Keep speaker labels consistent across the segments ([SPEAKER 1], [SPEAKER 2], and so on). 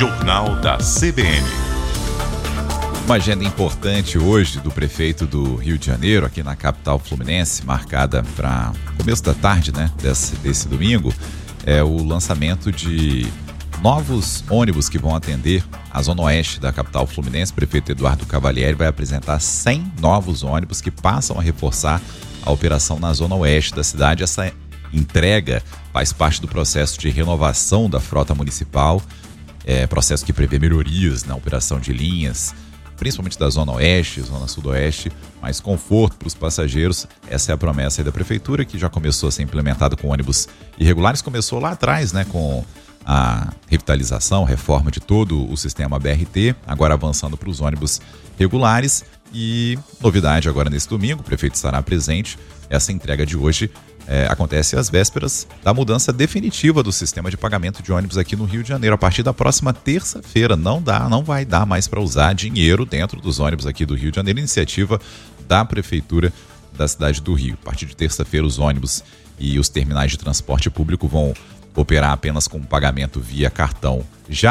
[SPEAKER 1] Jornal da CBN.
[SPEAKER 2] Uma agenda importante hoje do prefeito do Rio de Janeiro, aqui na capital fluminense, marcada para começo da tarde, desse domingo, é o lançamento de novos ônibus que vão atender a zona oeste da capital fluminense. O prefeito Eduardo Cavalieri vai apresentar 100 novos ônibus que passam a reforçar a operação na zona oeste da cidade. Essa entrega faz parte do processo de renovação da frota municipal, processo que prevê melhorias na operação de linhas, principalmente da zona oeste, zona sudoeste, mais conforto para os passageiros. Essa é a promessa aí da prefeitura, que já começou a ser implementada com ônibus irregulares. Começou lá atrás, com a revitalização, reforma de todo o sistema BRT, agora avançando para os ônibus regulares. E novidade agora nesse domingo, o prefeito estará presente. Essa entrega de hoje acontece às vésperas da mudança definitiva do sistema de pagamento de ônibus aqui no Rio de Janeiro. A partir da próxima terça-feira não vai dar mais para usar dinheiro dentro dos ônibus aqui do Rio de Janeiro. Iniciativa da Prefeitura da cidade do Rio. A partir de terça-feira os ônibus e os terminais de transporte público vão operar apenas com pagamento via cartão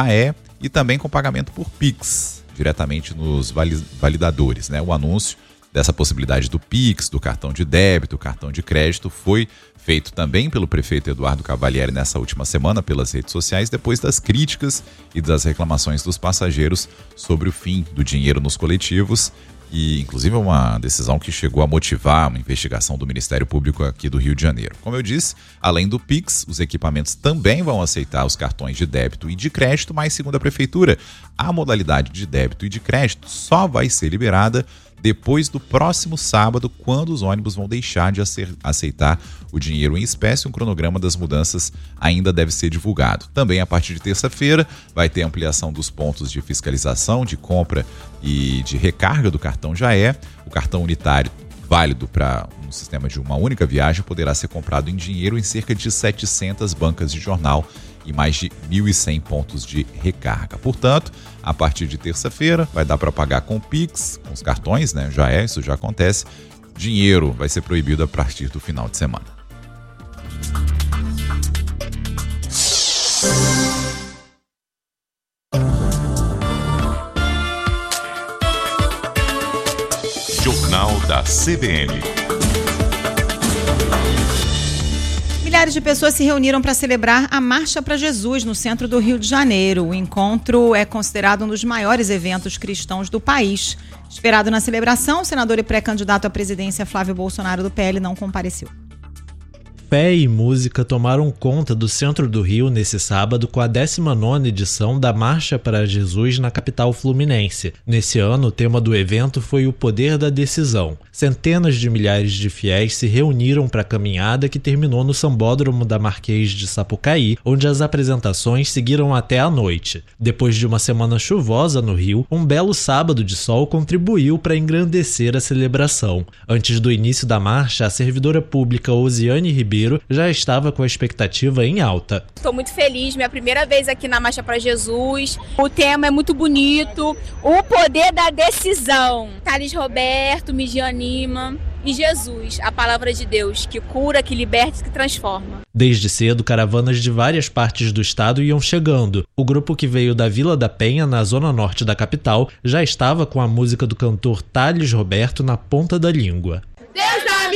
[SPEAKER 2] e também com pagamento por Pix, diretamente nos validadores. O anúncio dessa possibilidade do Pix, do cartão de débito, cartão de crédito, foi feito também pelo prefeito Eduardo Cavalieri nessa última semana pelas redes sociais, depois das críticas e das reclamações dos passageiros sobre o fim do dinheiro nos coletivos. E, inclusive, uma decisão que chegou a motivar uma investigação do Ministério Público aqui do Rio de Janeiro. Como eu disse, além do Pix, os equipamentos também vão aceitar os cartões de débito e de crédito, mas, segundo a Prefeitura, a modalidade de débito e de crédito só vai ser liberada depois do próximo sábado, quando os ônibus vão deixar de aceitar o dinheiro em espécie. Um cronograma das mudanças ainda deve ser divulgado. Também, a partir de terça-feira, vai ter ampliação dos pontos de fiscalização, de compra e de recarga do cartão O cartão unitário, válido para um sistema de uma única viagem, poderá ser comprado em dinheiro em cerca de 700 bancas de jornal e mais de 1.100 pontos de recarga. Portanto, a partir de terça-feira vai dar para pagar com Pix, com os cartões, isso já acontece. Dinheiro vai ser proibido a partir do final de semana.
[SPEAKER 1] Jornal da CBN.
[SPEAKER 3] Milhares de pessoas se reuniram para celebrar a Marcha para Jesus no centro do Rio de Janeiro. O encontro é considerado um dos maiores eventos cristãos do país. Esperado na celebração, o senador e pré-candidato à presidência Flávio Bolsonaro do PL não compareceu.
[SPEAKER 4] Fé e música tomaram conta do centro do Rio nesse sábado com a 19ª edição da Marcha para Jesus na capital fluminense. Nesse ano, o tema do evento foi o poder da decisão. Centenas de milhares de fiéis se reuniram para a caminhada que terminou no Sambódromo da Marquês de Sapucaí, onde as apresentações seguiram até a noite. Depois de uma semana chuvosa no Rio, um belo sábado de sol contribuiu para engrandecer a celebração. Antes do início da marcha, a servidora pública Osiane Ribeiro já estava com a expectativa em alta.
[SPEAKER 5] Estou muito feliz, minha primeira vez aqui na Marcha para Jesus. O tema é muito bonito, o poder da decisão. Thales Roberto, Midianima e Jesus, a palavra de Deus, que cura, que liberta e que transforma.
[SPEAKER 4] Desde cedo, caravanas de várias partes do estado iam chegando. O grupo que veio da Vila da Penha, na zona norte da capital, já estava com a música do cantor Thales Roberto na ponta da língua.
[SPEAKER 5] Deus